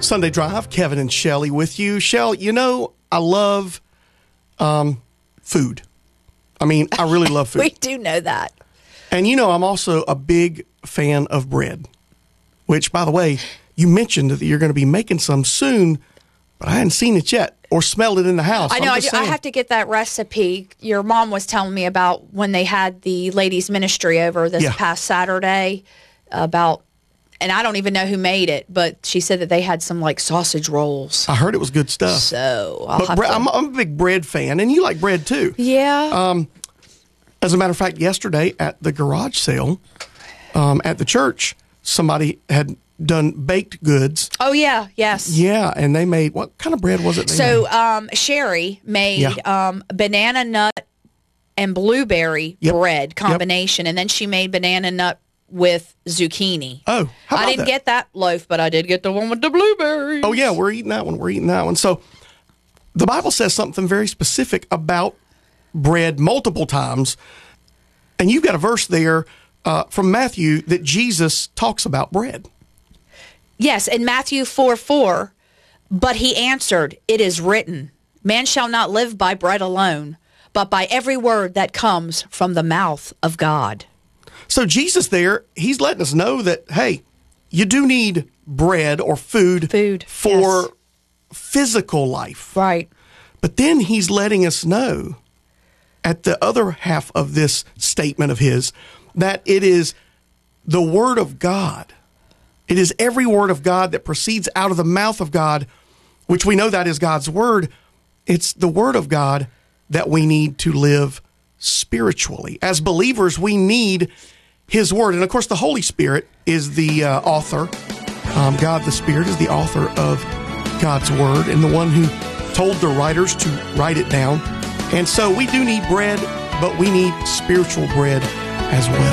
Sunday Drive, Kevin and Shelley with you. Shell, you know, I love food. I mean, I really love food. We do know that. And you know, I'm also a big fan of bread, which, by the way, you mentioned that you're going to be making some soon, but I hadn't seen it yet or smelled it in the house. I know. I have to get that recipe. Your mom was telling me about when they had the ladies' ministry over this past Saturday about, and I don't even know who made it, but she said that they had some like sausage rolls. I heard it was good stuff. So I'm a big bread fan, and you like bread too. Yeah. As a matter of fact, yesterday at the garage sale at the church, somebody had done baked goods. Oh, yeah. Yes. Yeah, and they made, what kind of bread was it? Sherry made banana nut and blueberry bread combination, and then she made banana nut with zucchini. Oh, how about I didn't get that loaf, but I did get the one with the blueberries. Oh, yeah, we're eating that one. So the Bible says something very specific about bread multiple times, and you've got a verse there from Matthew that Jesus talks about bread. Yes, in Matthew 4:4, but he answered, "It is written, man shall not live by bread alone, but by every word that comes from the mouth of God." So Jesus there, he's letting us know that, hey, you do need bread or food for physical life. Right. But then he's letting us know at the other half of this statement of his that it is the Word of God. It is every word of God that proceeds out of the mouth of God, which we know that is God's Word. It's the Word of God that we need to live spiritually. As believers, we need His Word. And of course, the Holy Spirit is the author. God the Spirit is the author of God's Word and the one who told the writers to write it down. And so we do need bread, but we need spiritual bread as well.